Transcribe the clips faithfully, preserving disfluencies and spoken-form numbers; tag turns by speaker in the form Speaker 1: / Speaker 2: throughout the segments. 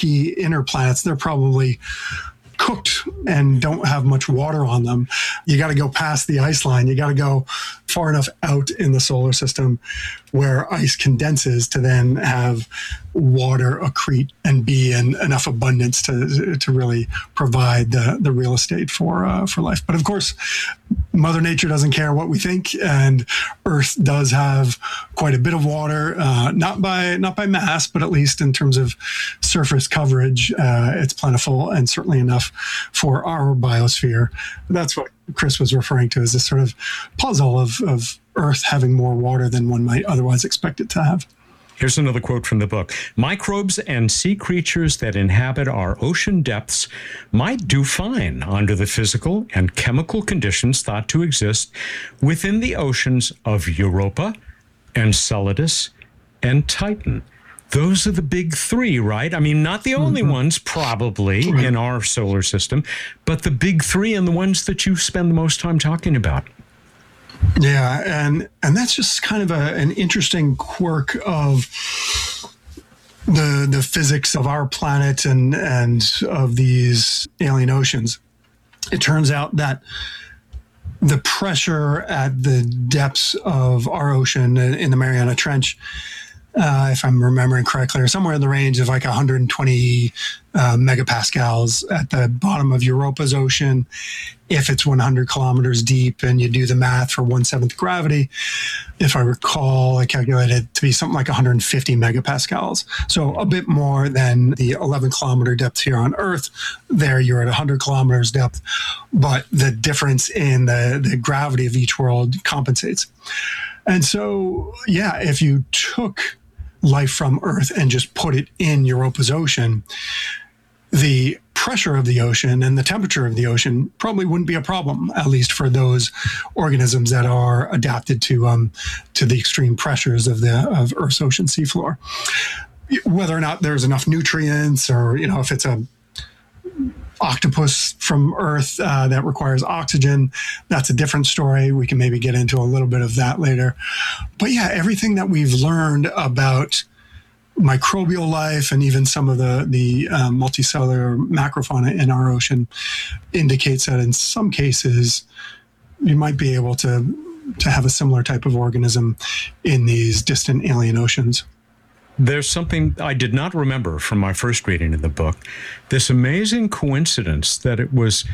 Speaker 1: rocky inner planets, they're probably cooked and don't have much water on them. You got to go past the ice line. You got to go far enough out in the solar system where ice condenses to then have water accrete and be in enough abundance to to really provide the, the real estate for uh, for life. But of course, Mother Nature doesn't care what we think, and Earth does have quite a bit of water, uh, not by not by mass, but at least in terms of surface coverage, uh, it's plentiful and certainly enough for our biosphere. That's what Chris was referring to as this sort of puzzle of, of Earth having more water than one might otherwise expect it to have.
Speaker 2: Here's another quote from the book. Microbes and sea creatures that inhabit our ocean depths might do fine under the physical and chemical conditions thought to exist within the oceans of Europa, Enceladus, and Titan. Those are the big three, right? I mean, not the only mm-hmm. ones probably right. in our solar system, but the big three and the ones that you spend the most time talking about.
Speaker 1: Yeah, and and that's just kind of a, an interesting quirk of the the physics of our planet and and of these alien oceans. It turns out that the pressure at the depths of our ocean in the Mariana Trench, Uh, if I'm remembering correctly, or somewhere in the range of like one hundred twenty uh, megapascals at the bottom of Europa's ocean. If it's one hundred kilometers deep and you do the math for one seventh gravity, if I recall, I calculated it to be something like one hundred fifty megapascals. So a bit more than the eleven kilometer depth here on Earth. There you're at one hundred kilometers depth, but the difference in the, the gravity of each world compensates. And so, yeah, if you took life from Earth and just put it in Europa's ocean, the pressure of the ocean and the temperature of the ocean probably wouldn't be a problem, at least for those organisms that are adapted to um, to the extreme pressures of the of Earth's ocean seafloor. Whether or not there's enough nutrients, or you know, if it's a octopus from Earth uh, that requires oxygen, that's a different story. We can maybe get into a little bit of that later. But yeah, everything that we've learned about microbial life and even some of the, the uh, multicellular macrofauna in our ocean indicates that in some cases, you might be able to, to have a similar type of organism in these distant alien oceans.
Speaker 2: There's something I did not remember from my first reading of the book, this amazing coincidence that it was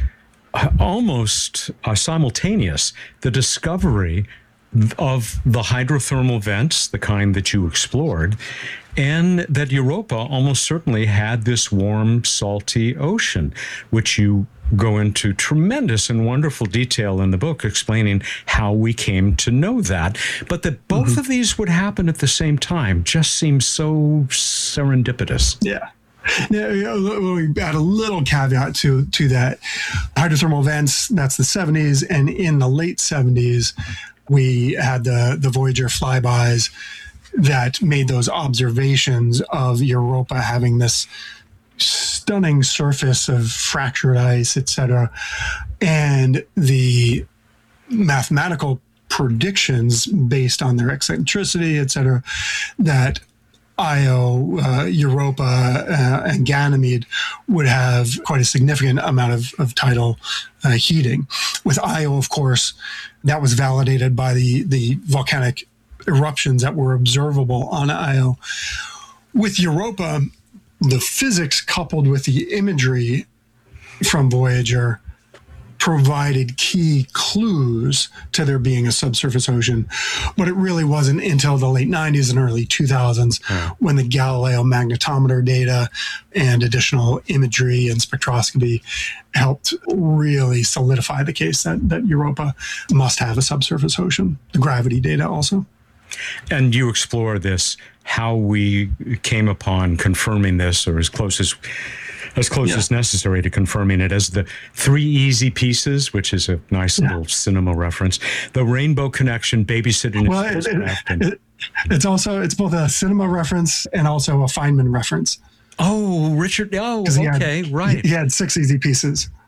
Speaker 2: almost uh, simultaneous, the discovery of the hydrothermal vents, the kind that you explored, and that Europa almost certainly had this warm, salty ocean, which you go into tremendous and wonderful detail in the book explaining how we came to know that. But that both mm-hmm. of these would happen at the same time just seems so serendipitous.
Speaker 1: Yeah. Yeah, we add a little caveat to to that. Hydrothermal vents, that's the seventies. And in the late seventies, we had the, the Voyager flybys that made those observations of Europa having this stunning surface of fractured ice, et cetera. And the mathematical predictions based on their eccentricity, et cetera, that Io, uh, Europa, uh, and Ganymede would have quite a significant amount of, of tidal uh, heating. With Io, of course, that was validated by the, the volcanic eruptions that were observable on Io. With Europa, the physics coupled with the imagery from Voyager provided key clues to there being a subsurface ocean. But it really wasn't until the late nineties and early two thousands yeah. when the Galileo magnetometer data and additional imagery and spectroscopy helped really solidify the case that, that Europa must have a subsurface ocean. The gravity data also.
Speaker 2: And you explore this, how we came upon confirming this, or as close as as close yeah. as necessary to confirming it, as the Three Easy Pieces, which is a nice yeah. little cinema reference, the Rainbow Connection, babysitting.
Speaker 1: Well, it, it, it, it's also it's both a cinema reference and also a Feynman reference.
Speaker 2: Oh, Richard. Oh, okay,
Speaker 1: he had,
Speaker 2: right.
Speaker 1: He had six easy pieces.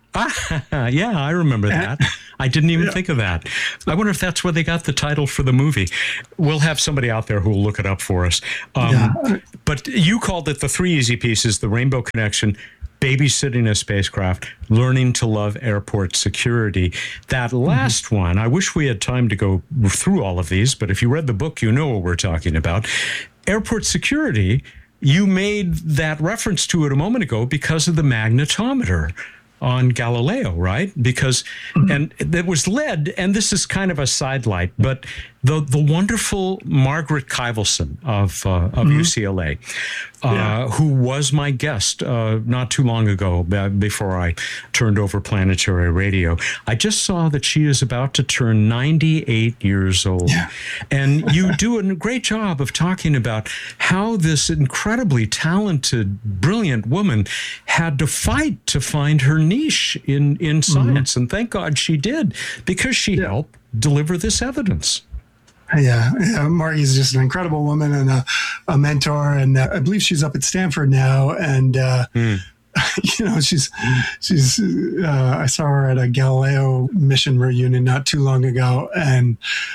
Speaker 2: Ah, yeah, I remember that. I didn't even yeah. think of that. I wonder if that's where they got the title for the movie. We'll have somebody out there who will look it up for us. Um, yeah. But you called it the three easy pieces: the Rainbow Connection, babysitting a spacecraft, learning to love airport security. That last mm-hmm. one, I wish we had time to go through all of these, but if you read the book, you know what we're talking about. Airport security, you made that reference to it a moment ago because of the magnetometer on Galileo, right? Because, mm-hmm. and that was led, and this is kind of a sidelight, but the the wonderful Margaret Kyvelson of uh, of mm-hmm. U C L A, uh, yeah. who was my guest uh, not too long ago, uh, before I turned over Planetary Radio. I just saw that she is about to turn ninety-eight years old. Yeah. And you do a great job of talking about how this incredibly talented, brilliant woman had to fight to find her niche in, in science. Mm-hmm. And thank God she did, because she yeah. helped deliver this evidence.
Speaker 1: Yeah, yeah, Margie's just an incredible woman and a, a mentor, and uh, I believe she's up at Stanford now. And uh, mm. you know, she's she's. Uh, I saw her at a Galileo mission reunion not too long ago, and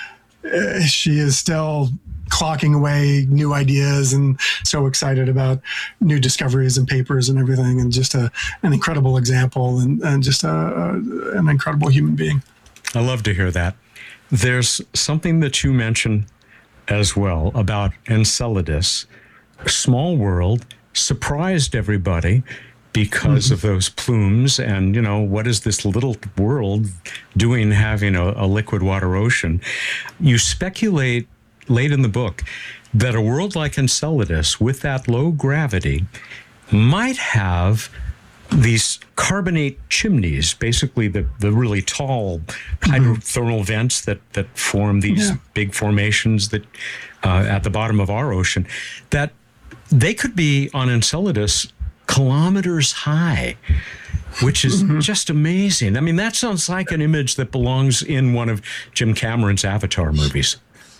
Speaker 1: uh, she is still clocking away new ideas and so excited about new discoveries and papers and everything, and just a an incredible example and, and just a, a, an incredible human being.
Speaker 2: I love to hear that. There's something that you mentioned as well about Enceladus. Small world, surprised everybody because mm-hmm. of those plumes. And, you know, what is this little world doing having a, a liquid water ocean? You speculate late in the book that a world like Enceladus, with that low gravity, might have these carbonate chimneys, basically the, the really tall hydrothermal mm-hmm. vents that, that form these yeah. big formations that uh, at the bottom of our ocean, that they could be on Enceladus kilometers high, which is mm-hmm. just amazing. I mean, that sounds like an image that belongs in one of Jim Cameron's Avatar movies.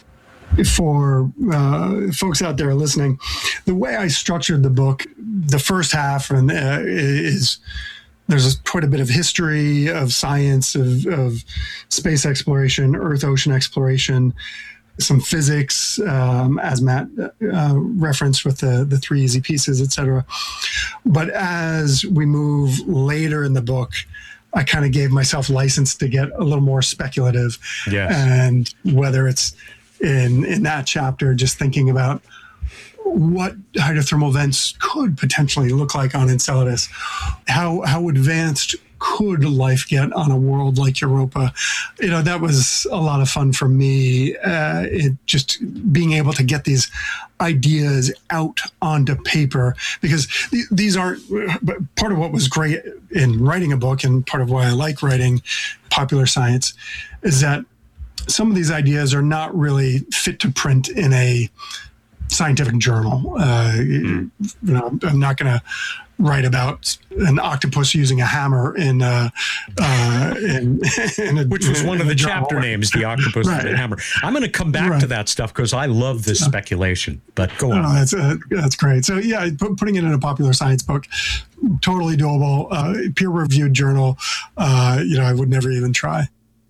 Speaker 1: For uh, folks out there listening, the way I structured the book, the first half and uh, is there's quite a bit of history of science, of, of space exploration, Earth ocean exploration, some physics, um, as Matt uh, referenced with the, the three easy pieces, et cetera. But as we move later in the book, I kind of gave myself license to get a little more speculative.
Speaker 2: Yes.
Speaker 1: And whether it's in in that chapter, just thinking about what hydrothermal vents could potentially look like on Enceladus, how how advanced could life get on a world like Europa. You know, that was a lot of fun for me. Uh, it just being able to get these ideas out onto paper, because th- these aren't, but part of what was great in writing a book, and part of why I like writing popular science, is that some of these ideas are not really fit to print in a scientific journal. Uh, mm. You know, I'm not going to write about an octopus using a hammer in, uh, uh, in, in a,
Speaker 2: which was one
Speaker 1: in
Speaker 2: of the chapter names, the octopus right. and the hammer. I'm going to come back right. to that stuff because I love this uh, speculation. But go on.
Speaker 1: No, that's uh, that's great. So yeah, putting it in a popular science book, totally doable. Uh, peer-reviewed journal. Uh, you know, I would never even try.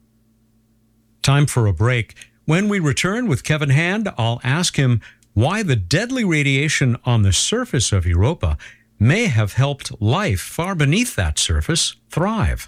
Speaker 2: Time for a break. When we return with Kevin Hand, I'll ask him why the deadly radiation on the surface of Europa may have helped life far beneath that surface thrive.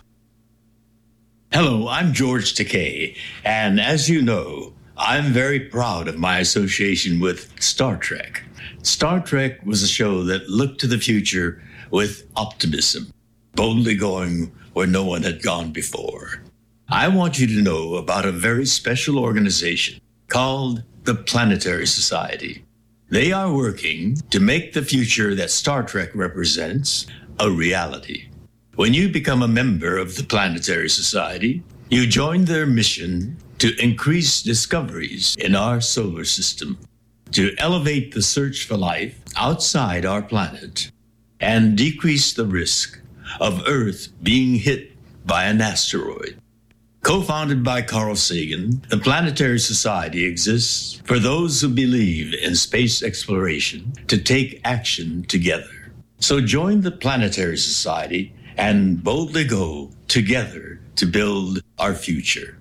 Speaker 3: Hello, I'm George Takei, and as you know, I'm very proud of my association with Star Trek. Star Trek was a show that looked to the future with optimism, boldly going where no one had gone before. I want you to know about a very special organization called the Planetary Society. They are working to make the future that Star Trek represents a reality. When you become a member of the Planetary Society, you join their mission to increase discoveries in our solar system, to elevate the search for life outside our planet, and decrease the risk of Earth being hit by an asteroid. Co-founded by Carl Sagan, the Planetary Society exists for those who believe in space exploration to take action together. So join the Planetary Society and boldly go together to build our future.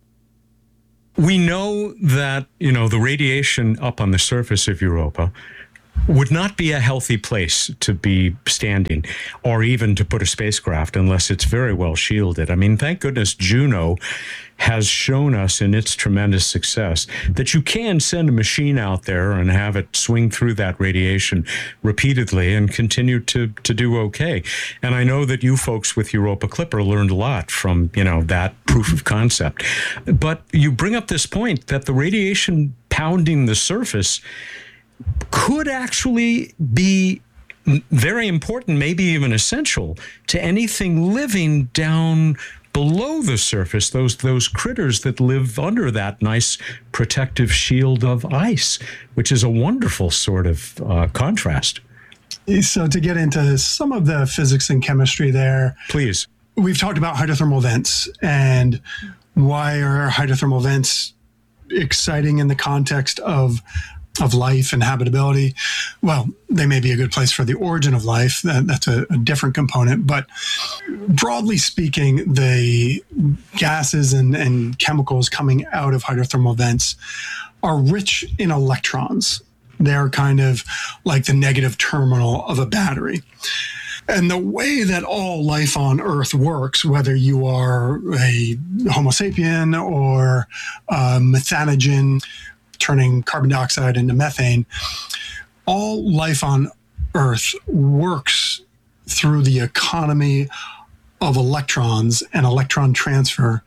Speaker 2: We know that, you know, the radiation up on the surface of Europa would not be a healthy place to be standing or even to put a spacecraft unless it's very well shielded. I mean, thank goodness Juno has shown us in its tremendous success that you can send a machine out there and have it swing through that radiation repeatedly and continue to, to do okay. And I know that you folks with Europa Clipper learned a lot from, you know, that proof of concept. But you bring up this point that the radiation pounding the surface could actually be very important, maybe even essential to anything living down below the surface, those those critters that live under that nice protective shield of ice, which is a wonderful sort of uh, contrast.
Speaker 1: So to get into some of the physics and chemistry there,
Speaker 2: please.
Speaker 1: We've talked about hydrothermal vents and why are hydrothermal vents exciting in the context of of life and habitability. Well, they may be a good place for the origin of life. That, that's a, a different component. But broadly speaking, the gases and, and chemicals coming out of hydrothermal vents are rich in electrons. They're kind of like the negative terminal of a battery. And the way that all life on Earth works, whether you are a Homo sapien or a methanogen, turning carbon dioxide into methane, all life on Earth works through the economy of electrons and electron transfer.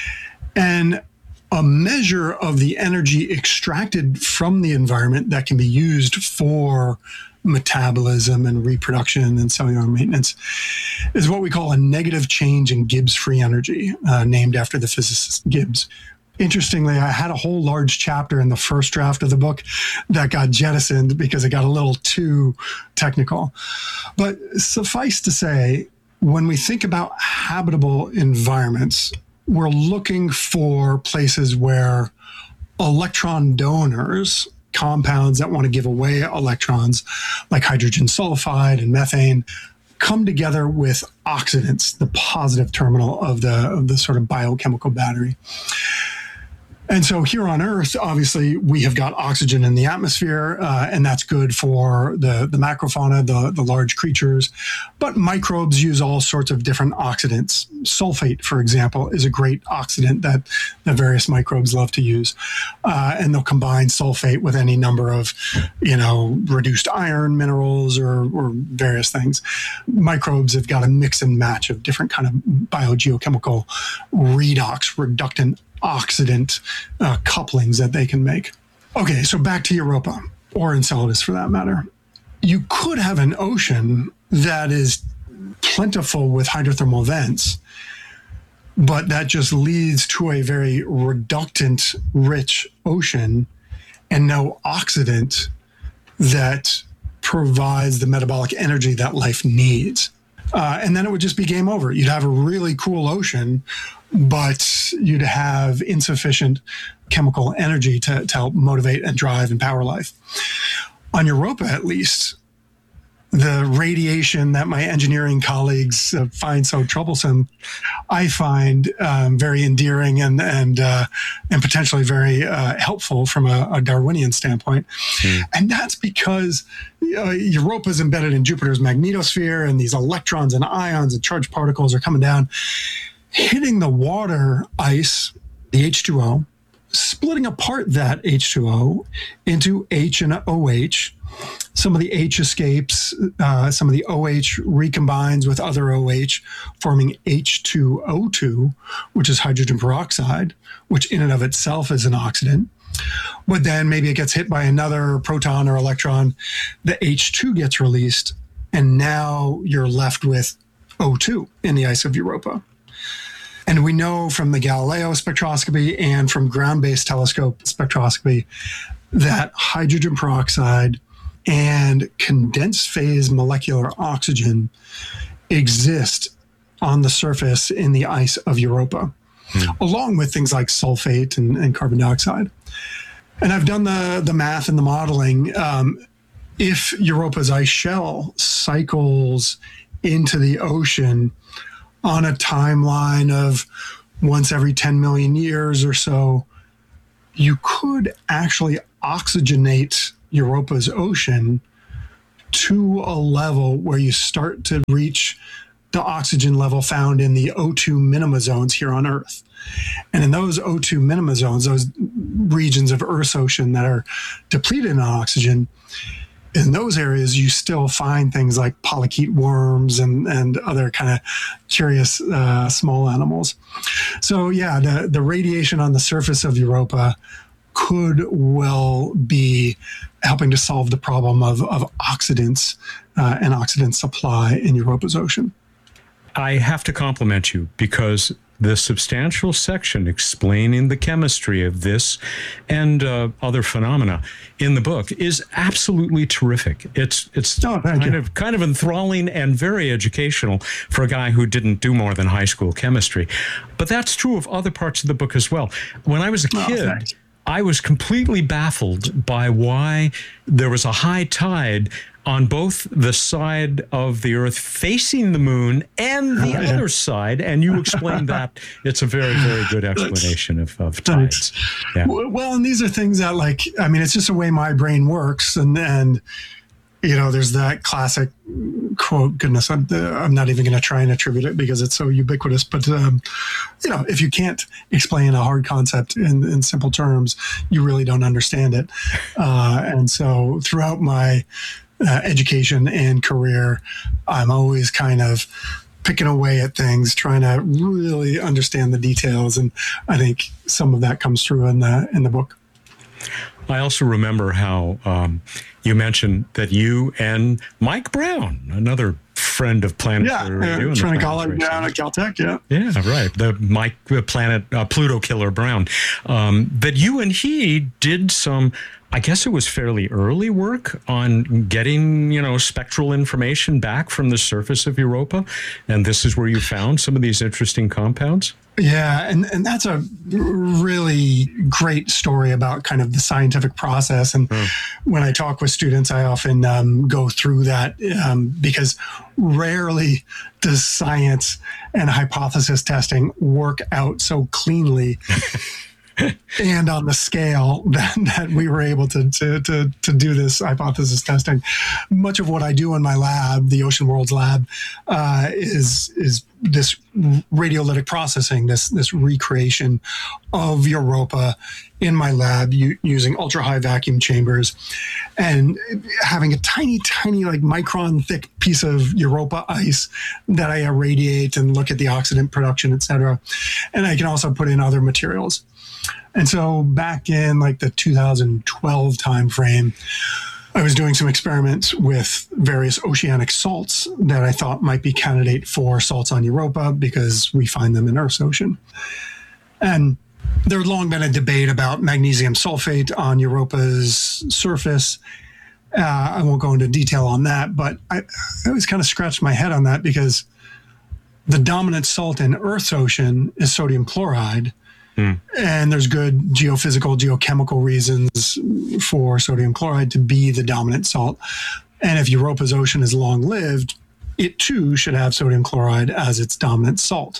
Speaker 1: And a measure of the energy extracted from the environment that can be used for metabolism and reproduction and cellular maintenance is what we call a negative change in Gibbs free energy, uh, named after the physicist Gibbs. Interestingly, I had a whole large chapter in the first draft of the book that got jettisoned because it got a little too technical. But suffice to say, when we think about habitable environments, we're looking for places where electron donors, compounds that want to give away electrons, like hydrogen sulfide and methane, come together with oxidants, the positive terminal of the, of the sort of biochemical battery. And so here on Earth, obviously, we have got oxygen in the atmosphere, uh, and that's good for the, the macrofauna, the, the large creatures. But microbes use all sorts of different oxidants. Sulfate, for example, is a great oxidant that the various microbes love to use. Uh, and they'll combine sulfate with any number of, you know, reduced iron minerals or, or various things. Microbes have got a mix and match of different kind of biogeochemical redox, reductant oxidant uh, couplings that they can make. Okay, so back to Europa, or Enceladus for that matter. You could have an ocean that is plentiful with hydrothermal vents, but that just leads to a very reductant, rich ocean and no oxidant that provides the metabolic energy that life needs. Uh, and then it would just be game over. You'd have a really cool ocean, but you'd have insufficient chemical energy to, to help motivate and drive and power life. On Europa, at least, the radiation that my engineering colleagues uh, find so troublesome, I find um, very endearing and and uh, and potentially very uh, helpful from a, a Darwinian standpoint. Mm. And that's because uh, Europa is embedded in Jupiter's magnetosphere, and these electrons and ions and charged particles are coming down, hitting the water ice, the H two O, splitting apart that H two O into H and OH. Some of the H escapes, uh, some of the OH recombines with other OH, forming H two O two, which is hydrogen peroxide, which in and of itself is an oxidant. But then maybe it gets hit by another proton or electron, the H two gets released, and now you're left with O two in the ice of Europa. And we know from the Galileo spectroscopy and from ground-based telescope spectroscopy that hydrogen peroxide and condensed phase molecular oxygen exist on the surface in the ice of Europa, hmm. along with things like sulfate and, and carbon dioxide. And I've done the, the math and the modeling. Um, if Europa's ice shell cycles into the ocean on a timeline of once every ten million years or so, you could actually oxygenate Europa's ocean to a level where you start to reach the oxygen level found in the O two minima zones here on Earth. And in those O two minima zones, those regions of Earth's ocean that are depleted in oxygen, in those areas, you still find things like polychaete worms and, and other kind of curious uh, small animals. So yeah, the, the radiation on the surface of Europa could well be helping to solve the problem of, of oxidants uh, and oxidant supply in Europa's ocean.
Speaker 2: I have to compliment you because the substantial section explaining the chemistry of this and uh, other phenomena in the book is absolutely terrific. It's it's
Speaker 1: oh,
Speaker 2: kind
Speaker 1: you.
Speaker 2: of kind of enthralling and very educational for a guy who didn't do more than high school chemistry. But that's true of other parts of the book as well. When I was a
Speaker 1: Oh,
Speaker 2: kid,
Speaker 1: thanks.
Speaker 2: I was completely baffled by why there was a high tide on both the side of the Earth facing the moon and the
Speaker 1: Yeah.
Speaker 2: other side. And you explained that. It's a very, very good explanation of, of tides. Yeah.
Speaker 1: W- Well, and these are things that, like, I mean, it's just the way my brain works. And, and you know, there's that classic quote, goodness, I'm, I'm not even going to try and attribute it because it's so ubiquitous. But, um, you know, if you can't explain a hard concept in, in simple terms, you really don't understand it. Uh, and so throughout my uh, education and career, I'm always kind of picking away at things, trying to really understand the details. And I think some of that comes through in the in the book.
Speaker 2: I also remember how um, you mentioned that you and Mike Brown, another friend of Planetary
Speaker 1: Yeah,
Speaker 2: Radio,
Speaker 1: uh,
Speaker 2: and the
Speaker 1: trying to call
Speaker 2: Planetary
Speaker 1: it down at Caltech, yeah.
Speaker 2: Yeah, right. The Mike uh, Planet uh, Pluto Killer Brown. Um, that you and he did some, I guess it was fairly early work on getting, you know, spectral information back from the surface of Europa. And this is where you found some of these interesting compounds.
Speaker 1: Yeah, and, and that's a really great story about kind of the scientific process. And mm. when I talk with students, I often um, go through that um, because rarely does science and hypothesis testing work out so cleanly and on the scale that, that we were able to, to, to, to do this hypothesis testing. Much of what I do in my lab, the Ocean Worlds lab, uh, is is this radiolytic processing, this this recreation of Europa in my lab u- using ultra high vacuum chambers and having a tiny, tiny, like micron thick piece of Europa ice that I irradiate and look at the oxidant production, et cetera. And I can also put in other materials. And so back in like the two thousand twelve timeframe, I was doing some experiments with various oceanic salts that I thought might be candidate for salts on Europa because we find them in Earth's ocean. And there had long been a debate about magnesium sulfate on Europa's surface. Uh, I won't go into detail on that, but I, I always kind of scratched my head on that because the dominant salt in Earth's ocean is sodium chloride. Mm. And there's good geophysical, geochemical reasons for sodium chloride to be the dominant salt. And if Europa's ocean is long-lived, it too should have sodium chloride as its dominant salt.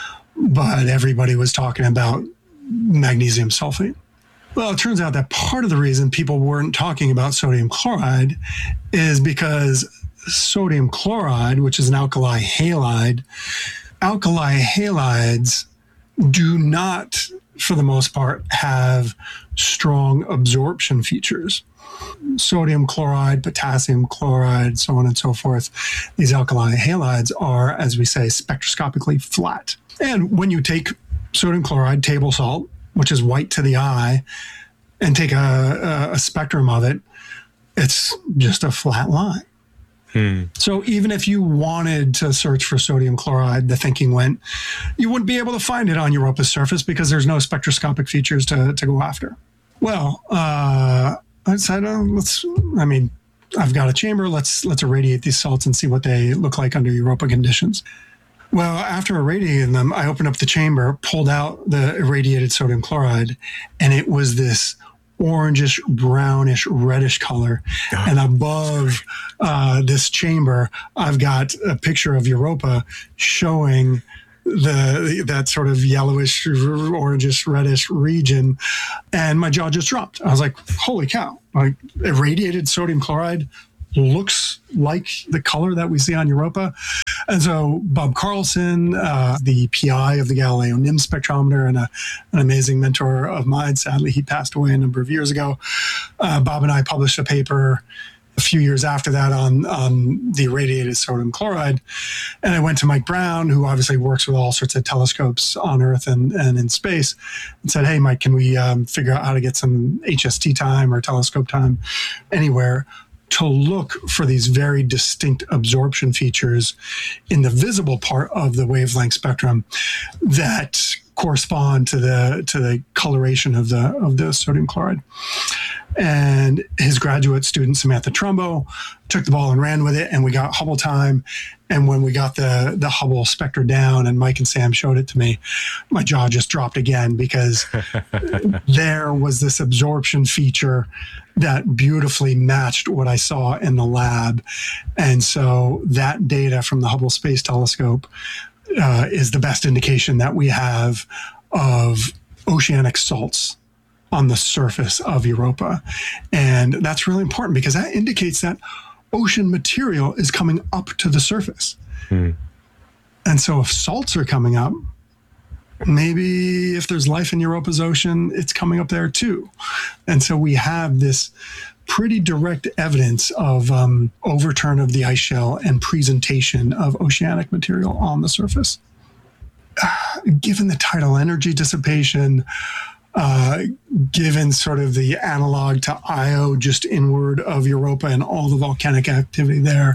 Speaker 1: But everybody was talking about magnesium sulfate. Well, it turns out that part of the reason people weren't talking about sodium chloride is because sodium chloride, which is an alkali halide, alkali halides do not, for the most part, have strong absorption features. Sodium chloride, potassium chloride, so on and so forth. These alkali halides are, as we say, spectroscopically flat. And when you take sodium chloride, table salt, which is white to the eye, and take a, a, a spectrum of it, it's just a flat line. Hmm. So even if you wanted to search for sodium chloride, the thinking went, you wouldn't be able to find it on Europa's surface because there's no spectroscopic features to, to go after. Well, uh, I said, oh, let's, I mean, I've got a chamber. Let's, let's irradiate these salts and see what they look like under Europa conditions. Well, after irradiating them, I opened up the chamber, pulled out the irradiated sodium chloride, and it was this orangish, brownish, reddish color. Oh. And above uh, this chamber, I've got a picture of Europa showing the that sort of yellowish, orangish, reddish region. And my jaw just dropped. I was like, holy cow, like irradiated sodium chloride looks like the color that we see on Europa. And so Bob Carlson, uh, the P I of the Galileo N I M S spectrometer and a, an amazing mentor of mine, sadly, he passed away a number of years ago. Uh, Bob and I published a paper a few years after that on, on the irradiated sodium chloride. And I went to Mike Brown, who obviously works with all sorts of telescopes on Earth and, and in space, and said, hey, Mike, can we um, figure out how to get some H S T time or telescope time anywhere to look for these very distinct absorption features in the visible part of the wavelength spectrum that correspond to the to the coloration of the of the sodium chloride. And his graduate student, Samantha Trumbo, took the ball and ran with it, and we got Hubble time. And when we got the, the Hubble spectra down and Mike and Sam showed it to me, my jaw just dropped again, because there was this absorption feature that beautifully matched what I saw in the lab. And so that data from the Hubble Space Telescope uh, is the best indication that we have of oceanic salts on the surface of Europa. And that's really important, because that indicates that ocean material is coming up to the surface. Hmm. And so if salts are coming up, maybe if there's life in Europa's ocean, it's coming up there too. And so we have this pretty direct evidence of um, overturn of the ice shell and presentation of oceanic material on the surface. Uh, given the tidal energy dissipation, Uh, given sort of the analog to Io just inward of Europa and all the volcanic activity there,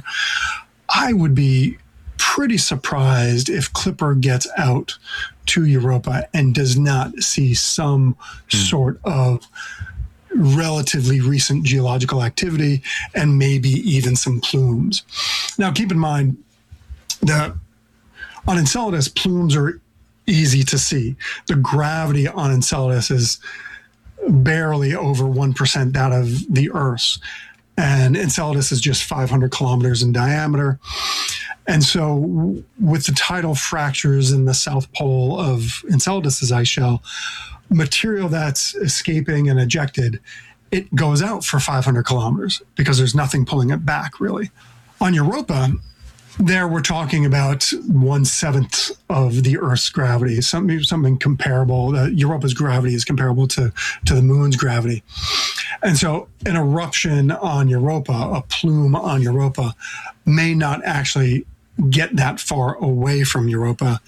Speaker 1: I would be pretty surprised if Clipper gets out to Europa and does not see some mm. sort of relatively recent geological activity and maybe even some plumes. Now, keep in mind that on Enceladus, plumes are easy to see. The gravity on Enceladus is barely over one percent that of the Earth's. And Enceladus is just five hundred kilometers in diameter. And so with the tidal fractures in the south pole of Enceladus's ice shell, material that's escaping and ejected, it goes out for five hundred kilometers because there's nothing pulling it back, really. On Europa, there we're talking about one-seventh of the Earth's gravity, something, something comparable. Uh, Europa's gravity is comparable to, to the moon's gravity. And so an eruption on Europa, a plume on Europa, may not actually get that far away from Europa.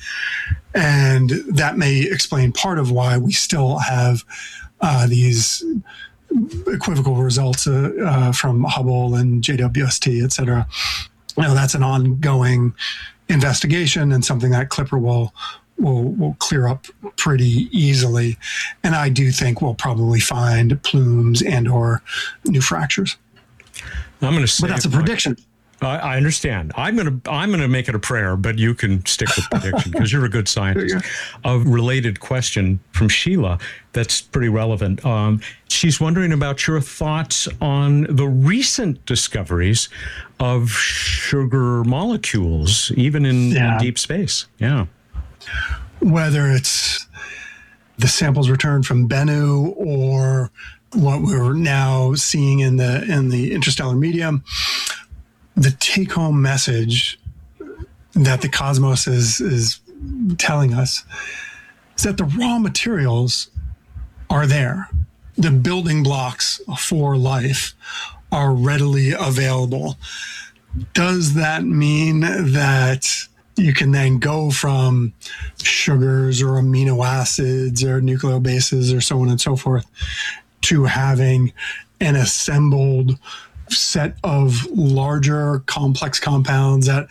Speaker 1: And that may explain part of why we still have uh, these equivocal results uh, uh, from Hubble and J W S T, et cetera. You know, that's an ongoing investigation and something that Clipper will, will will clear up pretty easily. And I do think we'll probably find plumes and or new fractures.
Speaker 2: I'm going to say,
Speaker 1: but that's a prediction.
Speaker 2: I, I understand. I'm going to I'm going to make it a prayer, but you can stick with prediction because you're a good scientist. A related question from Sheila that's pretty relevant. Um, she's wondering about your thoughts on the recent discoveries of sugar molecules, even in, yeah. in deep space. Yeah.
Speaker 1: Whether it's the samples returned from Bennu or what we're now seeing in the in the interstellar medium, the take-home message that the cosmos is is telling us is that the raw materials are there. The building blocks for life are readily available. Does that mean that you can then go from sugars or amino acids or nucleobases or so on and so forth to having an assembled set of larger complex compounds that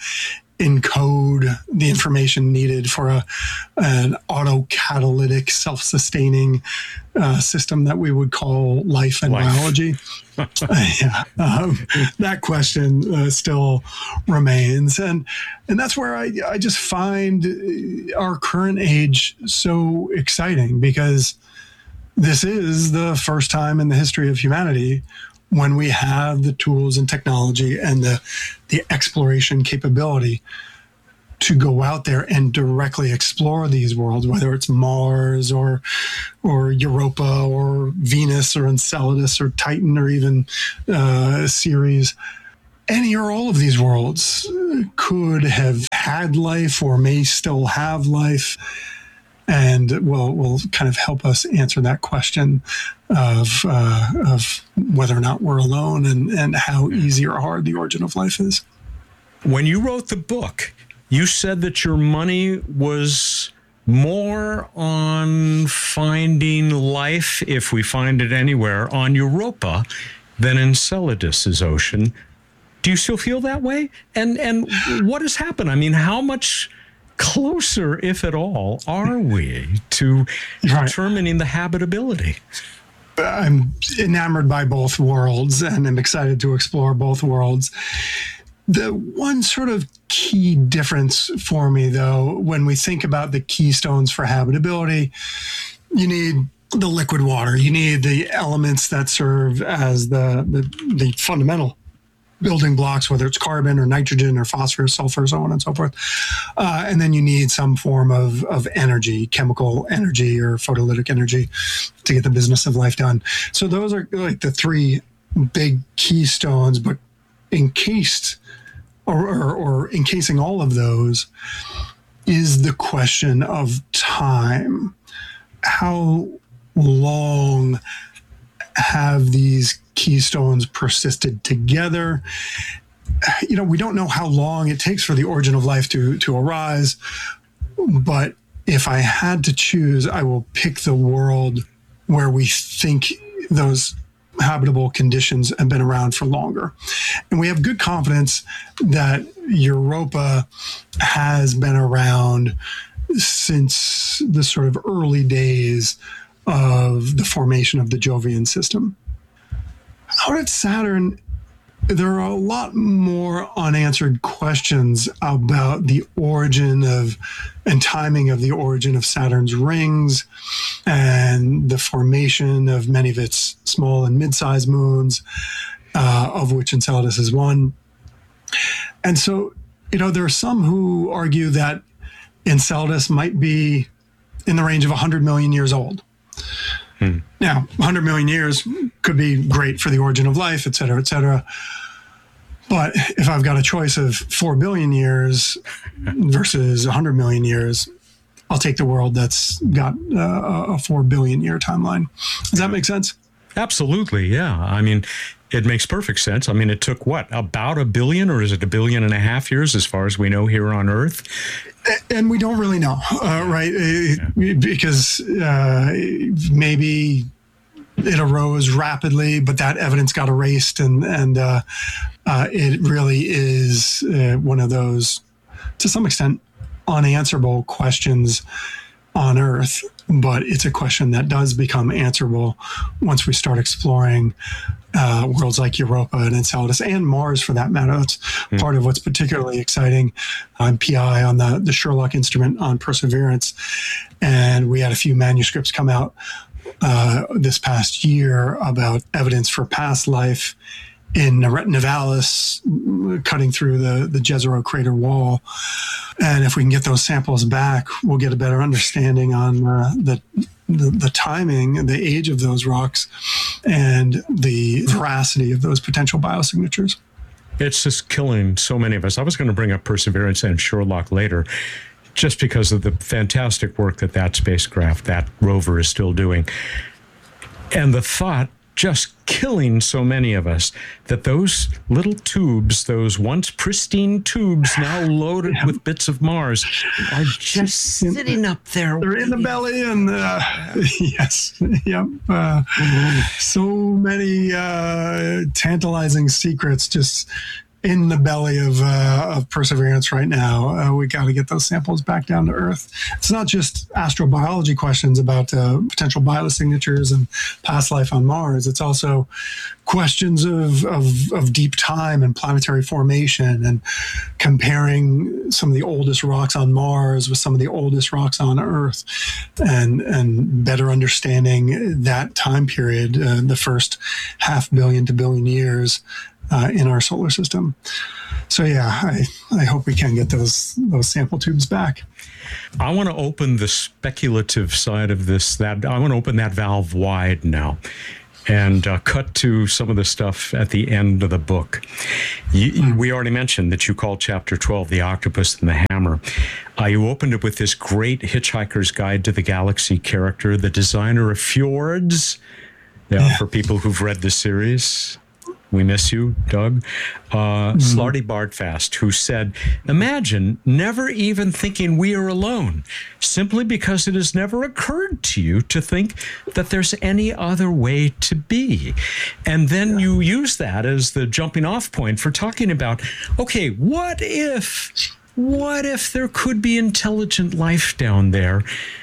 Speaker 1: encode the information needed for a an autocatalytic self-sustaining uh, system that we would call life and life. biology? uh, yeah, um, that question uh, still remains, and and that's where I I just find our current age so exciting, because this is the first time in the history of humanity when we have the tools and technology and the, the exploration capability to go out there and directly explore these worlds, whether it's Mars or or Europa or Venus or Enceladus or Titan or even uh, Ceres. Any or all of these worlds could have had life or may still have life, and will will kind of help us answer that question of uh, of whether or not we're alone and, and how easy or hard the origin of life is.
Speaker 2: When you wrote the book, you said that your money was more on finding life, if we find it anywhere, on Europa than Enceladus's ocean. Do you still feel that way? And and what has happened? I mean, how much closer, if at all, are we to
Speaker 1: Right.
Speaker 2: determining the habitability?
Speaker 1: I'm enamored by both worlds, and I'm excited to explore both worlds. The one sort of key difference for me, though, when we think about the keystones for habitability, you need the liquid water. You need the elements that serve as the, the, the fundamental building blocks, whether it's carbon or nitrogen or phosphorus, sulfur, so on and so forth. Uh, and then you need some form of, of energy, chemical energy or photolytic energy to get the business of life done. So those are like the three big keystones, but encased or, or, or encasing all of those is the question of time. How long have these keystones persisted together? You know, we don't know how long it takes for the origin of life to, to arise, but if I had to choose, I will pick the world where we think those habitable conditions have been around for longer. And we have good confidence that Europa has been around since the sort of early days of the formation of the Jovian system. Out at Saturn, there are a lot more unanswered questions about the origin of and timing of the origin of Saturn's rings and the formation of many of its small and mid-sized moons, uh, of which Enceladus is one. And so, you know, there are some who argue that Enceladus might be in the range of one hundred million years old. Hmm. Now, one hundred million years could be great for the origin of life, et cetera, et cetera. But if I've got a choice of four billion years versus one hundred million years, I'll take the world that's got uh, a four billion year timeline. Does that make sense?
Speaker 2: Absolutely, yeah. I mean, it makes perfect sense. I mean, it took what, about a billion, or is it a billion and a half years as far as we know here on Earth?
Speaker 1: And we don't really know, uh, right? Yeah. Because uh, maybe it arose rapidly, but that evidence got erased, and and uh, uh, it really is uh, one of those, to some extent, unanswerable questions on Earth. But it's a question that does become answerable once we start exploring uh, worlds like Europa and Enceladus and Mars, for that matter. That's mm. part of what's particularly exciting. I'm P I on the, the Sherlock instrument on Perseverance, and we had a few manuscripts come out uh, this past year about evidence for past life in Nivalis, cutting through the, the Jezero crater wall. And if we can get those samples back, we'll get a better understanding on uh, the, the the timing, the age of those rocks, and the veracity of those potential biosignatures.
Speaker 2: It's just killing so many of us. I was going to bring up Perseverance and Sherlock later, just because of the fantastic work that that spacecraft, that rover, is still doing. And the thought, just killing so many of us, that those little tubes, those once pristine tubes now loaded yeah. with bits of Mars, are just sitting up there.
Speaker 1: They're in the belly, and uh, yes, yep. Uh, so many uh, tantalizing secrets just in the belly of, uh, of Perseverance right now. Uh, we got to get those samples back down to Earth. It's not just astrobiology questions about uh, potential biosignatures and past life on Mars. It's also questions of, of, of deep time and planetary formation, and comparing some of the oldest rocks on Mars with some of the oldest rocks on Earth, and, and better understanding that time period, uh, the first half billion to billion years Uh, in our solar system. So yeah, I, I hope we can get those those sample tubes back.
Speaker 2: I want to open the speculative side of this. That I want to open that valve wide now, and uh, cut to some of the stuff at the end of the book. You, mm. We already mentioned that you called chapter twelve "The Octopus and the Hammer." Uh, you opened it with this great Hitchhiker's Guide to the Galaxy character, the designer of fjords. Yeah, yeah. For people who've read the series. We miss you, Doug. Uh, mm-hmm. Slarty Bardfast, who said, imagine never even thinking we are alone, simply because it has never occurred to you to think that there's any other way to be. And then yeah. you use that as the jumping off point for talking about, okay, what if, what if there could be intelligent life down there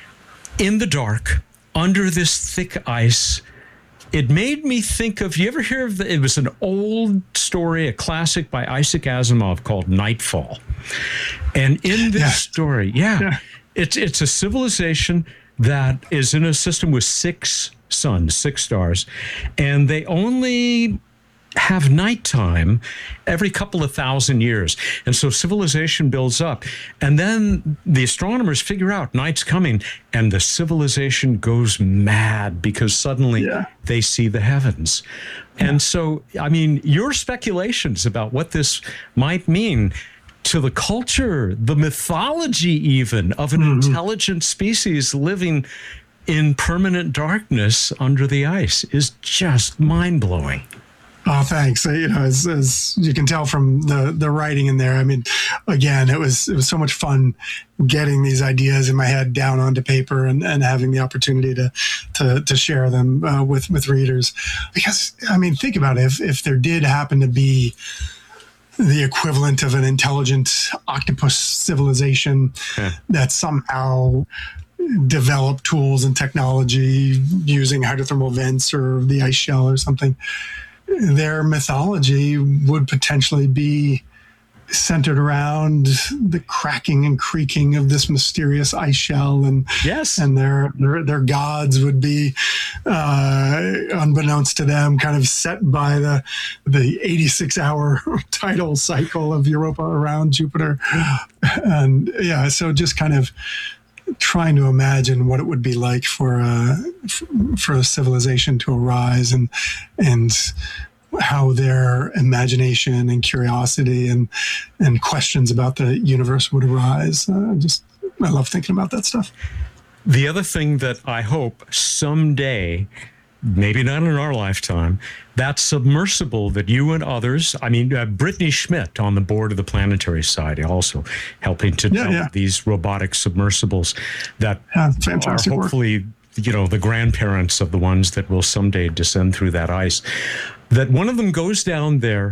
Speaker 2: in the dark, under this thick ice? It made me think of, you ever hear of the, it was an old story, a classic by Isaac Asimov called Nightfall. And in this yeah. story, yeah, yeah, it's it's a civilization that is in a system with six suns, six stars, and they only have nighttime every couple of thousand years. And so civilization builds up. And then the astronomers figure out night's coming, and the civilization goes mad because suddenly yeah. they see the heavens. Yeah. And so, I mean, your speculations about what this might mean to the culture, the mythology even of an mm-hmm. intelligent species living in permanent darkness under the ice is just mind-blowing.
Speaker 1: Oh, thanks. You know, as, as you can tell from the, the writing in there, I mean, again, it was it was so much fun getting these ideas in my head down onto paper, and, and having the opportunity to to, to share them uh, with, with readers. Because, I mean, think about it. If, if there did happen to be the equivalent of an intelligent octopus civilization yeah. that somehow developed tools and technology using hydrothermal vents or the ice shell or something, their mythology would potentially be centered around the cracking and creaking of this mysterious ice shell, and
Speaker 2: yes,
Speaker 1: and their their, their gods would be, uh, unbeknownst to them, kind of set by the the eighty-six hour tidal cycle of Europa around Jupiter, and yeah, so just kind of trying to imagine what it would be like for a, for a civilization to arise, and and how their imagination and curiosity and and questions about the universe would arise. Uh, just I love thinking about that stuff.
Speaker 2: The other thing that I hope someday, maybe not in our lifetime, that submersible that you and others, I mean, uh, Brittany Schmidt on the board of the Planetary Society, also helping to
Speaker 1: yeah,
Speaker 2: develop
Speaker 1: yeah.
Speaker 2: these robotic submersibles that
Speaker 1: yeah,
Speaker 2: are hopefully,
Speaker 1: work.
Speaker 2: you know, the grandparents of the ones that will someday descend through that ice. That one of them goes down there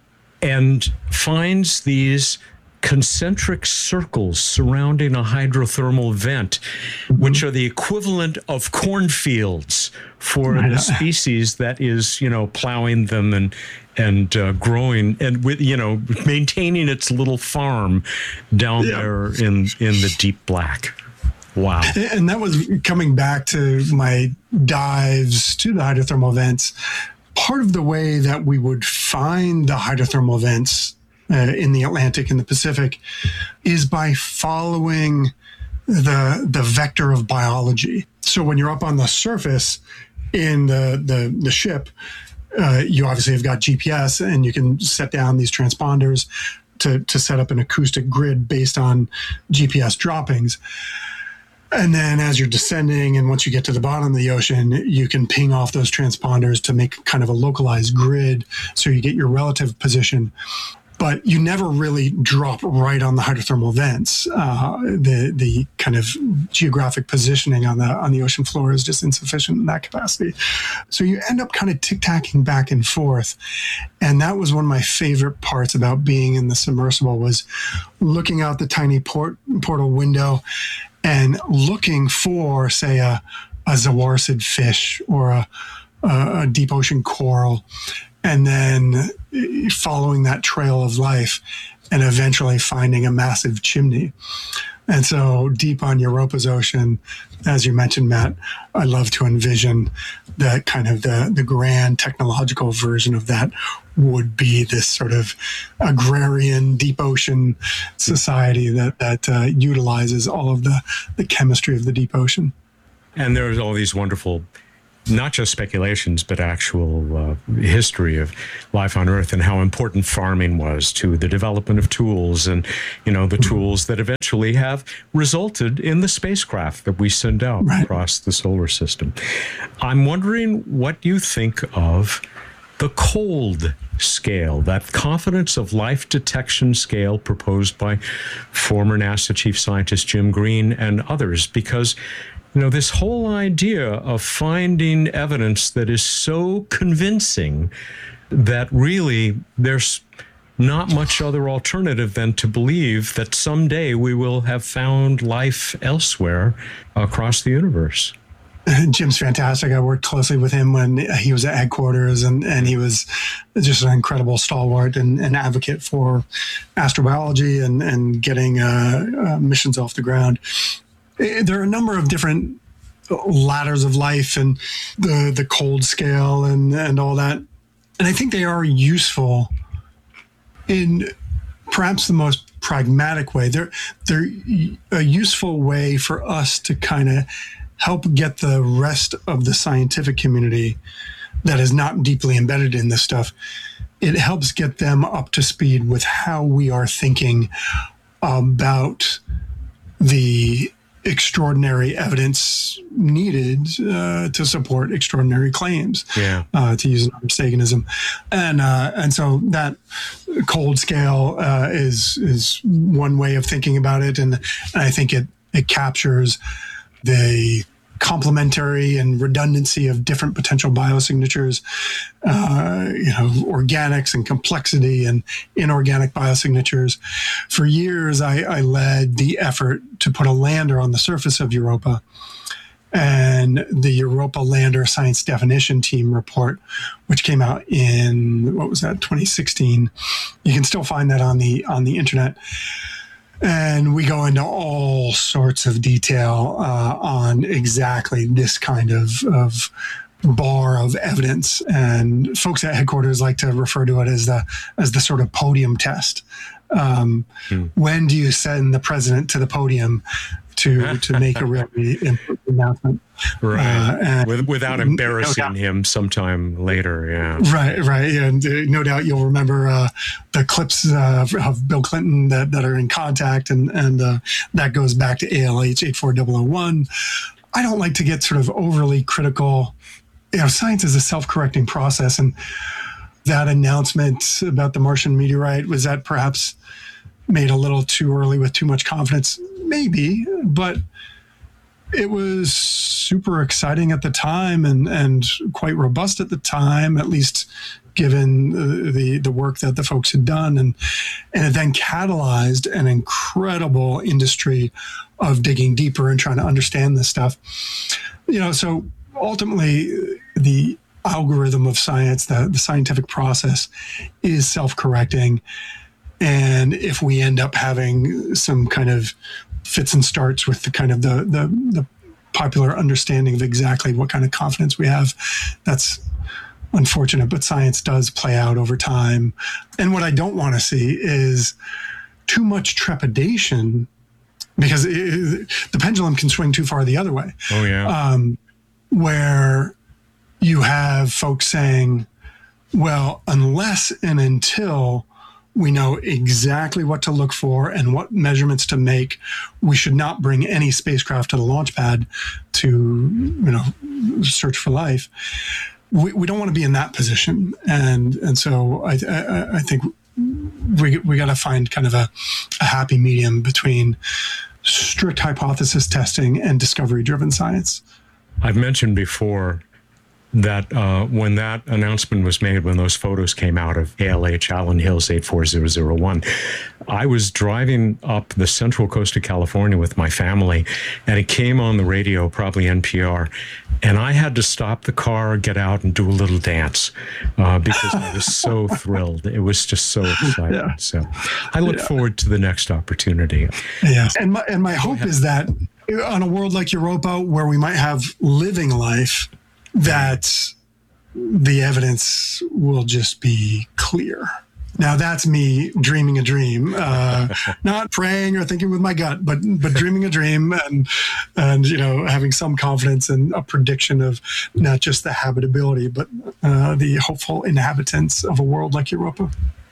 Speaker 2: and finds these concentric circles surrounding a hydrothermal vent, mm-hmm. which are the equivalent of cornfields for the species that is, you know, plowing them and and uh, growing and with, you know, maintaining its little farm down yeah. there in in the deep black. Wow.
Speaker 1: And that was coming back to my dives to the hydrothermal vents. Part of the way that we would find the hydrothermal vents uh, in the Atlantic and the Pacific is by following the the vector of biology. So when you're up on the surface in the the, the ship, uh, you obviously have got G P S, and you can set down these transponders to to set up an acoustic grid based on G P S droppings. And then as you're descending, and once you get to the bottom of the ocean, you can ping off those transponders to make kind of a localized grid, so you get your relative position. but you never really drop right on the hydrothermal vents. Uh, the the kind of geographic positioning on the on the ocean floor is just insufficient in that capacity. So you end up kind of tic-tacking back and forth. And that was one of my favorite parts about being in the submersible, was looking out the tiny port, portal window and looking for, say, a, a zawarcid fish or a, a deep ocean coral, and then following that trail of life and eventually finding a massive chimney. And so deep on Europa's ocean, as you mentioned, Matt, I love to envision that kind of the, the grand technological version of that would be this sort of agrarian deep ocean society that, that uh, utilizes all of the, the chemistry of the deep ocean.
Speaker 2: And there's all these wonderful, not just speculations, but actual uh, history of life on Earth and how important farming was to the development of tools, and, you know, the tools that eventually have resulted in the spacecraft that we send out right. across the solar system. I'm wondering what you think of the cold scale, that confidence of life detection scale proposed by former NASA chief scientist Jim Green and others, because you know, this whole idea of finding evidence that is so convincing that really there's not much other alternative than to believe that someday we will have found life elsewhere across the universe.
Speaker 1: Jim's fantastic. I worked closely with him when he was at headquarters, and, and he was just an incredible stalwart and, and advocate for astrobiology and, and getting uh, uh, missions off the ground. There are a number of different ladders of life and the the cold scale and, and all that. And I think they are useful in perhaps the most pragmatic way. They're, they're a useful way for us to kind of help get the rest of the scientific community that is not deeply embedded in this stuff. It helps get them up to speed with how we are thinking about the extraordinary evidence needed uh, to support extraordinary claims,
Speaker 2: yeah.
Speaker 1: uh, to use another Saganism. And uh, and so that cold scale uh, is is one way of thinking about it. And, and I think it, it captures the complementary and redundancy of different potential biosignatures, uh, you know, organics and complexity and inorganic biosignatures. For years, I, I led the effort to put a lander on the surface of Europa. And the Europa Lander Science Definition Team report, which came out in, what was that, twenty sixteen. You can still find that on the on the internet. And we go into all sorts of detail uh, on exactly this kind of, of bar of evidence. And folks at headquarters like to refer to it as the as the sort of podium test. Um, hmm. When do you send the president to the podium to to make a really important announcement?
Speaker 2: Right, uh, and, With, without embarrassing no him sometime later, yeah.
Speaker 1: Right, right, and uh, no doubt you'll remember uh, the clips uh, of Bill Clinton that, that are in contact, and, and uh, that goes back to A L H eight four zero zero one. I don't like to get sort of overly critical. You know, science is a self-correcting process, and that announcement about the Martian meteorite, was that perhaps made a little too early with too much confidence? Maybe, but it was super exciting at the time and, and quite robust at the time, at least given the, the, the work that the folks had done. And, and it then catalyzed an incredible industry of digging deeper and trying to understand this stuff. You know, so ultimately the algorithm of science, the, the scientific process, is self-correcting. And if we end up having some kind of fits and starts with the kind of the, the, the popular understanding of exactly what kind of confidence we have, that's unfortunate, but science does play out over time. And what I don't want to see is too much trepidation, because it, the pendulum can swing too far the other way.
Speaker 2: Oh, yeah.
Speaker 1: Um, where you have folks saying, well, unless and until we know exactly what to look for and what measurements to make, we should not bring any spacecraft to the launch pad to, you know, search for life. We, we don't want to be in that position. And and so I, I, I think we we got to find kind of a, a happy medium between strict hypothesis testing and discovery-driven science.
Speaker 2: I've mentioned before that uh, when that announcement was made, when those photos came out of A L H, Allen Hills eight four zero zero one, I was driving up the central coast of California with my family, and it came on the radio, probably N P R, and I had to stop the car, get out, and do a little dance uh, because I was so thrilled. It was just so exciting. Yeah. So I look yeah. forward to the next opportunity.
Speaker 1: Yeah, and my, and my hope is that on a world like Europa, where we might have living life, that the evidence will just be clear. Now, that's me dreaming a dream, uh, not praying or thinking with my gut, but but dreaming a dream and, and you know, having some confidence in a prediction of not just the habitability, but uh, the hopeful inhabitants of a world like Europa.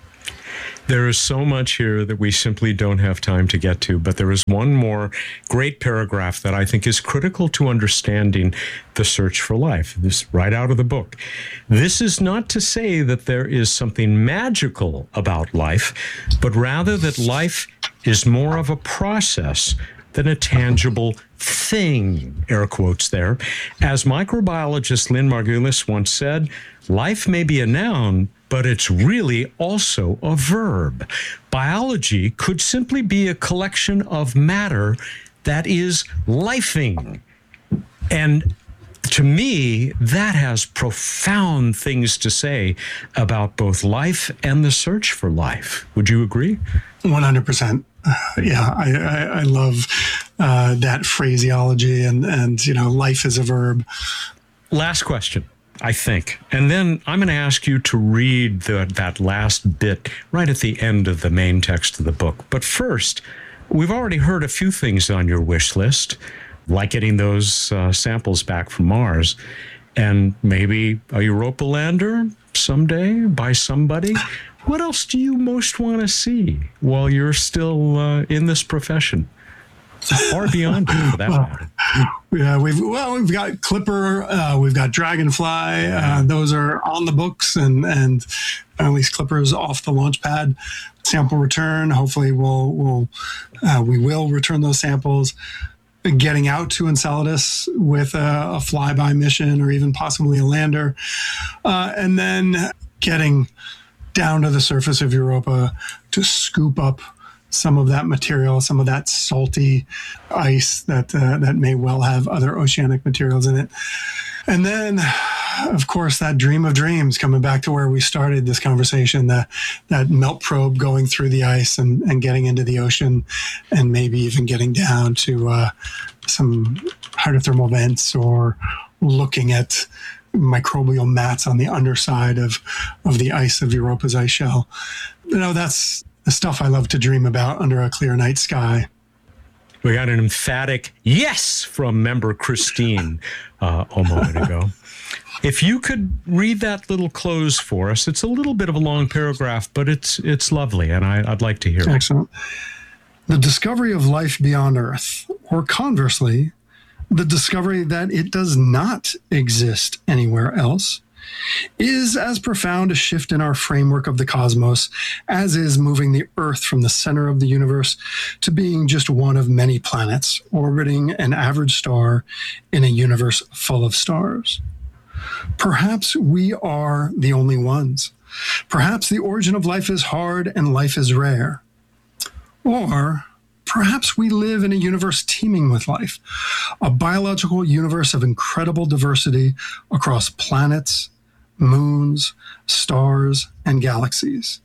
Speaker 2: There is so much here that we simply don't have time to get to, but there is one more great paragraph that I think is critical to understanding the search for life. This right out of the book. This is not to say that there is something magical about life, but rather that life is more of a process than a tangible thing, air quotes there. As microbiologist Lynn Margulis once said, life may be a noun, but it's really also a verb. Biology could simply be a collection of matter that is lifing. And to me, that has profound things to say about both life and the search for life. Would you agree?
Speaker 1: one hundred percent. Uh, yeah, I, I, I love uh, that phraseology and, and, you know, life is a verb.
Speaker 2: Last question, I think. And then I'm going to ask you to read the, that last bit right at the end of the main text of the book. But first, we've already heard a few things on your wish list, like getting those uh, samples back from Mars, and maybe a Europa lander someday by somebody. What else do you most want to see while you're still uh, in this profession? Far beyond it, for that matter.
Speaker 1: Yeah, we've well, we've got Clipper, uh, we've got Dragonfly. Uh, those are on the books, and and at least Clipper's off the launch pad. Sample return. Hopefully, we'll we'll uh, we will return those samples. Getting out to Enceladus with a, a flyby mission, or even possibly a lander, uh, and then getting down to the surface of Europa to scoop up some of that material, some of that salty ice that uh, that may well have other oceanic materials in it. And then, of course, that dream of dreams, coming back to where we started this conversation, the, that melt probe going through the ice and, and getting into the ocean, and maybe even getting down to uh, some hydrothermal vents, or looking at microbial mats on the underside of, of the ice of Europa's ice shell. You know, that's the stuff I love to dream about under a clear night sky.
Speaker 2: We got an emphatic yes from member Christine uh, a moment ago. If you could read that little close for us, it's a little bit of a long paragraph, but it's it's lovely, and I, I'd like to hear it.
Speaker 1: Excellent. The discovery of life beyond Earth, or conversely, the discovery that it does not exist anywhere else, is as profound a shift in our framework of the cosmos as is moving the Earth from the center of the universe to being just one of many planets orbiting an average star in a universe full of stars. Perhaps we are the only ones. Perhaps the origin of life is hard and life is rare. Or perhaps we live in a universe teeming with life, a biological universe of incredible diversity across planets, moons, stars, and galaxies.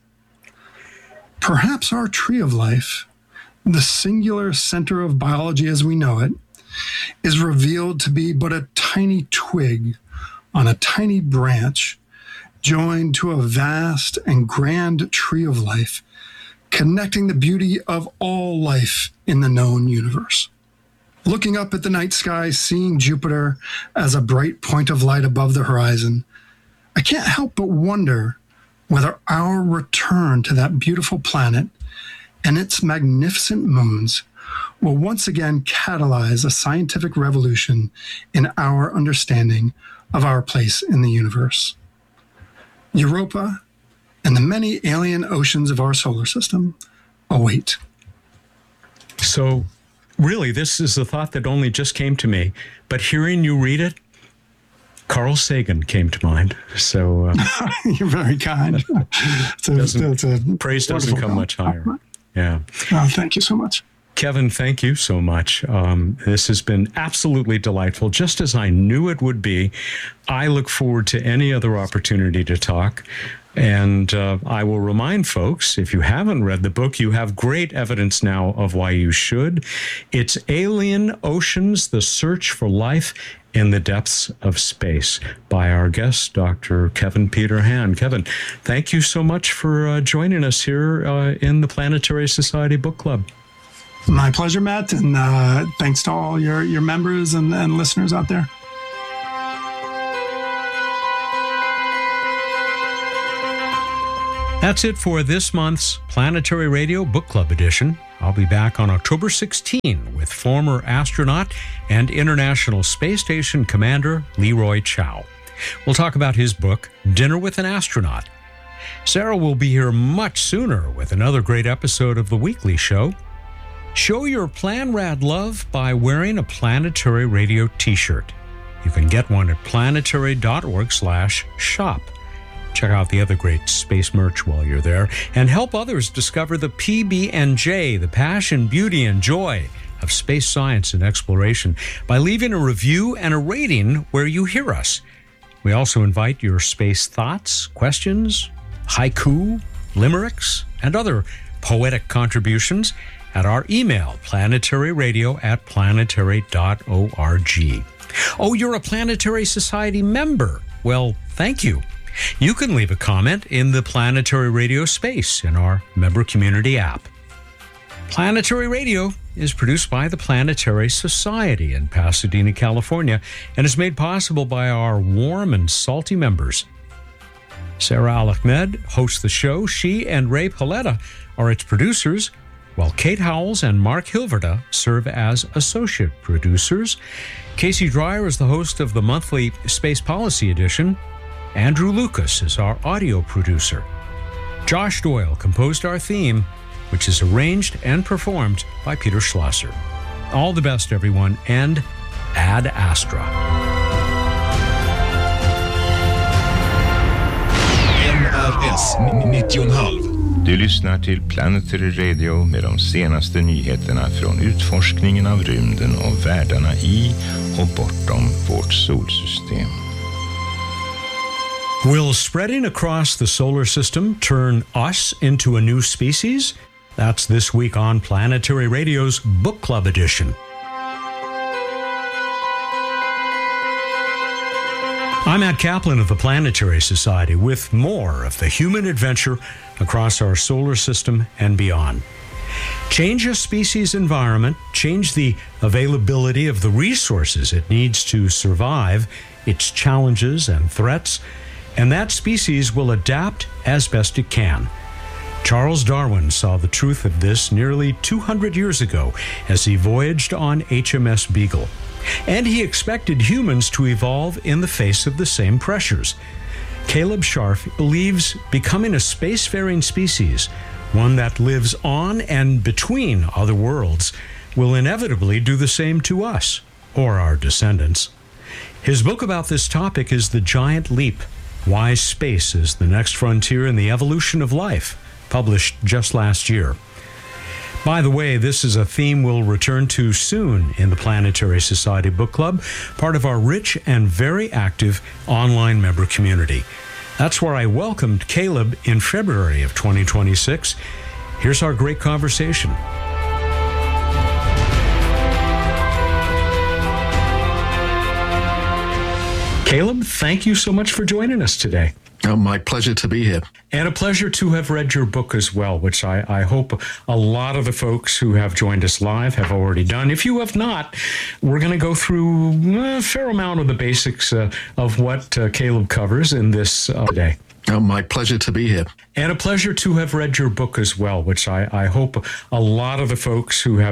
Speaker 1: Perhaps our tree of life, the singular center of biology as we know it, is revealed to be but a tiny twig on a tiny branch, joined to a vast and grand tree of life, connecting the beauty of all life in the known universe. Looking up at the night sky, seeing Jupiter as a bright point of light above the horizon, I can't help but wonder whether our return to that beautiful planet and its magnificent moons will once again catalyze a scientific revolution in our understanding of our place in the universe. Europa and the many alien oceans of our solar system await.
Speaker 2: So, really, this is a thought that only just came to me, but hearing you read it, Carl Sagan came to mind. So uh,
Speaker 1: you're very kind. It's a,
Speaker 2: doesn't,
Speaker 1: it's a
Speaker 2: praise doesn't come much higher. Yeah.
Speaker 1: Oh, thank you so much.
Speaker 2: Kevin, thank you so much. Um, this has been absolutely delightful, just as I knew it would be. I look forward to any other opportunity to talk. And uh, I will remind folks, if you haven't read the book, you have great evidence now of why you should. It's Alien Oceans, The Search for Life in the Depths of Space by our guest, Doctor Kevin Peter Hand. Kevin, thank you so much for uh, joining us here uh, in the Planetary Society Book Club.
Speaker 1: My pleasure, Matt, and uh, thanks to all your, your members and, and listeners out there.
Speaker 2: That's it for this month's Planetary Radio Book Club edition. I'll be back on October sixteenth with former astronaut and International Space Station Commander Leroy Chiao. We'll talk about his book, Dinner with an Astronaut. Sarah will be here much sooner with another great episode of The Weekly Show. Show your Planrad love by wearing a Planetary Radio t-shirt. You can get one at planetary.org slash shop. Check out the other great space merch while you're there, and help others discover the P B and J, the passion, beauty, and joy of space science and exploration, by leaving a review and a rating where you hear us. We also invite your space thoughts, questions, haiku, limericks, and other poetic contributions at our email, planetaryradio at planetary dot org. Oh, you're a Planetary Society member. Well, thank you. You can leave a comment in the Planetary Radio space in our member community app. Planetary Radio is produced by the Planetary Society in Pasadena, California, and is made possible by our warm and salty members. Sarah Al-Ahmed hosts the show. She and Ray Paletta are its producers, while Kate Howells and Mark Hilverda serve as associate producers. Casey Dreyer is the host of the monthly Space Policy Edition. Andrew Lucas is our audio producer. Josh Doyle composed our theme, which is arranged and performed by Peter Schlosser. All the best, everyone, and Ad Astra.
Speaker 4: N R S nittio komma fem. Du lyssnar till Planetary Radio med de senaste nyheterna från utforskningen av rymden och världarna i och bortom vårt solsystem.
Speaker 2: Will spreading across the solar system turn us into a new species? That's this week on Planetary Radio's Book Club edition. I'm Matt Kaplan of the Planetary Society with more of the human adventure across our solar system and beyond. Change a species' environment, change the availability of the resources it needs to survive, its challenges and threats, and that species will adapt as best it can. Charles Darwin saw the truth of this nearly two hundred years ago as he voyaged on H M S Beagle. And he expected humans to evolve in the face of the same pressures. Caleb Scharf believes becoming a spacefaring species, one that lives on and between other worlds, will inevitably do the same to us, or our descendants. His book about this topic is The Giant Leap: Why Space is the Next Frontier in the Evolution of Life, published just last year. By the way, this is a theme we'll return to soon in the Planetary Society Book Club, part of our rich and very active online member community. That's where I welcomed Caleb in February of twenty twenty-six. Here's our great conversation. Caleb, thank you so much for joining us today.
Speaker 5: Oh, my pleasure to be here.
Speaker 2: And a pleasure to have read your book as well, which I, I hope a lot of the folks who have joined us live have already done. If you have not, we're going to go through a fair amount of the basics uh, of what uh, Caleb covers in this uh, day.
Speaker 5: Oh, my pleasure to be here.
Speaker 2: And a pleasure to have read your book as well, which I, I hope a lot of the folks who have